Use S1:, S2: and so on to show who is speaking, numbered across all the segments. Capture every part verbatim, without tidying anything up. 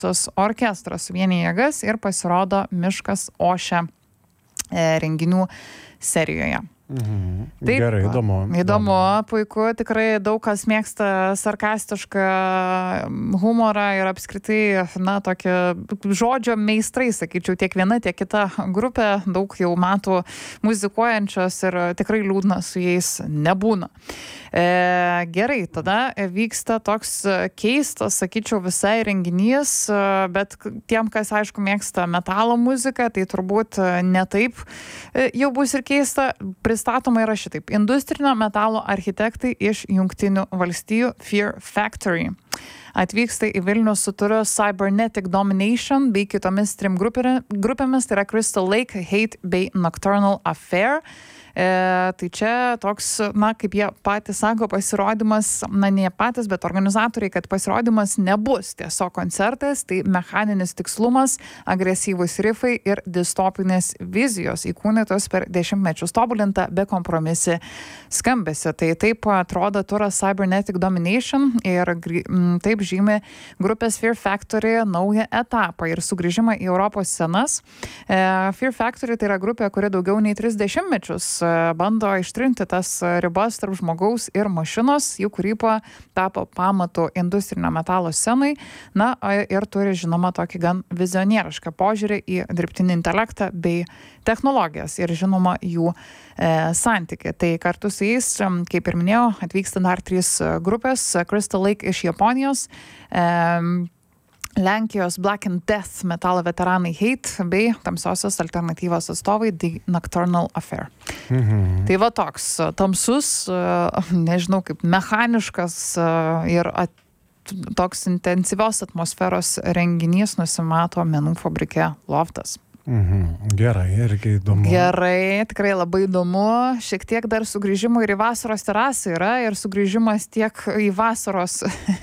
S1: orkestras vienija jėgas ir pasirodo Miškas ošia renginių serijoje.
S2: Mhm.
S1: Taip,
S2: Gerai, įdomu.
S1: Įdomu, puiku, tikrai daug kas mėgsta sarkastišką humorą ir apskritai, na, tokia žodžio meistrai, sakyčiau, tiek viena, tiek kita grupė, daug jau metų muzikuojančios ir tikrai liūdna su jais nebūna. E, gerai, tada vyksta toks keistas, sakyčiau, visai renginys, bet tiem, kas, aišku, mėgsta metalo muziką, tai turbūt ne taip jau bus ir keista. Pristatoma yra šitaip. Industrinio metalo architektai iš Jungtinių valstijų Fear Factory atvyksta į Vilnių su turu Cybernetic Domination bei kitomis trim grupėmis, tai yra Crystal Lake, Hate bei Nocturnal Affair. E, tai čia toks, na, kaip jie patys sako, pasirodymas, na, ne patys, bet organizatoriai, kad pasirodymas nebus tiesiog koncertas, tai mechaninis tikslumas, agresyvus rifai ir distopinės vizijos įkūnytos per dešimtmečius tobulinta be kompromisi skambesi. Tai taip atrodo turas Cybernetic Domination ir m, taip žymi grupės Fear Factory naują etapą ir sugrįžimą į Europos scenas. E, Fear Factory tai yra grupė, kuri daugiau nei tris dešimtmečius bando ištrinti tas ribas tarp žmogaus ir mašinos, jų kūryba tapo pamatu industrinio metalo scenai, na ir turi, žinoma, tokį gan vizionierišką požiūrį į dirbtinį intelektą bei technologijas ir, žinoma, jų e, santykį. Tai kartu su jais, kaip ir minėjau, atvyksta dar trys grupės, Crystal Lake iš Japonijos, e, Lenkijos Black and Death metalo veteranai Hate bei tamsiosios alternatyvos atstovai The Nocturnal Affair.
S2: Mhm.
S1: Tai va toks tamsus, nežinau, kaip mechaniškas ir at, toks intensyvios atmosferos renginys nusimato Menų fabrike Loftas.
S2: Mhm. Gerai, irgi įdomu.
S1: Gerai, tikrai labai įdomu. Šiek tiek dar sugrįžimo ir į vasaros terasą yra ir sugrįžimas tiek į vasaros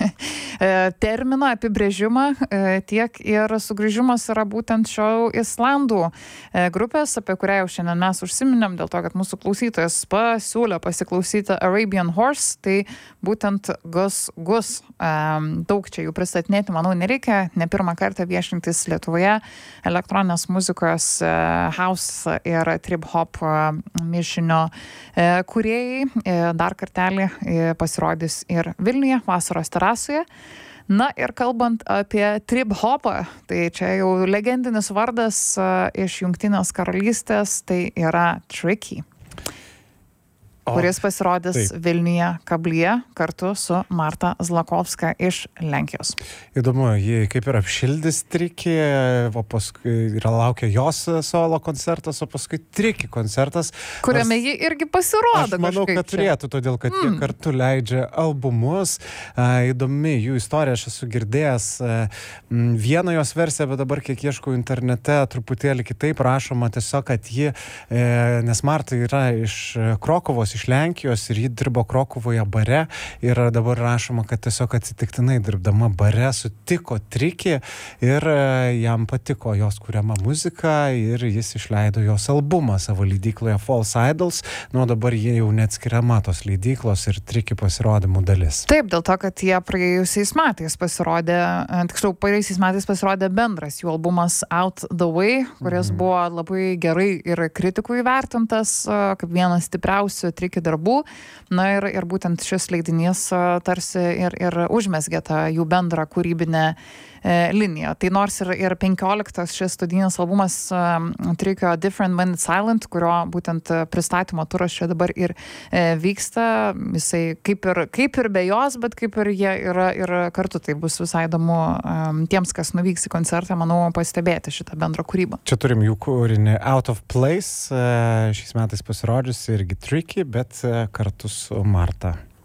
S1: terminą, apibrėžimą, tiek ir sugrįžimas yra būtent šio Islandų grupės, apie kurią jau šiandien mes užsiminėm, dėl to, kad mūsų klausytojas pasiūlė pasiklausyti Arabian Horse, tai būtent Gus Gus. Daug čia jų pristatinėti, manau, nereikia. Ne pirmą kartą viešintis Lietuvoje elektroninės muzikos house ir trip hop mišinio kūrėjai dar kartelį pasirodys ir Vilniuje vasaros terasoje. Na ir kalbant apie trip hopą, tai čia jau legendinis vardas iš Jungtinės karalystės, tai yra Tricky, kuris pasirodys
S2: taip.
S1: Vilniuje Kablyje kartu su Marta Zlakovska iš Lenkijos.
S2: Įdomu, jie kaip ir apšildys Tricky, o paskui yra laukia jos solo koncertas, o paskui Tricky koncertas.
S1: Kuriame Nors, ji irgi pasirodo.
S2: Aš manau, kad
S1: čia.
S2: turėtų, todėl kad mm. jie kartu leidžia albumus. Įdomi jų istorija, aš esu girdėjęs vieną jos versiją, bet dabar kiek ieškau internete, truputėlį kitaip rašoma tiesiog, kad ji, nes Marta yra iš Krokovos, iš Lenkijos ir ji dirbo Krokuvoje bare ir dabar rašoma, kad tiesiog atsitiktinai dirbdama bare sutiko Tricky ir jam patiko jos kuriama muzika ir jis išleido jos albumą savo leidykloje False Idols, nuo dabar jie jau neatskiriama tos leidyklos ir Tricky pasirodymų dalis.
S1: Taip, dėl to, kad jie praėjusiais metais pasirodė, tiksliau, praėjusiais metais pasirodė bendras jų albumas Out the Way, kuris mm. buvo labai gerai ir kritikų įvertintas kaip vienas stipriausių Tricky darbų. Na ir, ir būtent šis leidinys tarsi ir, ir užmesgė tą jų bendrą kūrybinę e, liniją. Tai nors ir, ir penkioliktas šis studijinis albumas e, Trickio Different When It's Silent, kurio būtent pristatymo turas čia dabar ir e, vyksta, jisai kaip ir, kaip ir be jos, bet kaip ir jie yra ir kartu. Tai bus visai įdomu e, tiems, kas nuvyks į koncertą, manau, pastebėti šitą bendrą kūrybą.
S2: Čia turim jų kūrinį Out of Place, e, šiais metais pasirodžiusi irgi Tricky, bet kartu su Marta.